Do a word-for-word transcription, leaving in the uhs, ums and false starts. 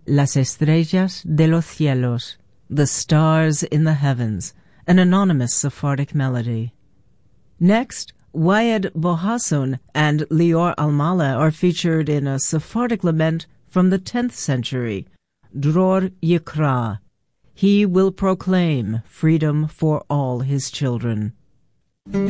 Las estrellas de los cielos, the stars in the heavens, an anonymous Sephardic melody. Next, Wayed Bohasson and Lior Almala are featured in a Sephardic lament from the tenth century, Dror Yikra, He will proclaim freedom for all his children.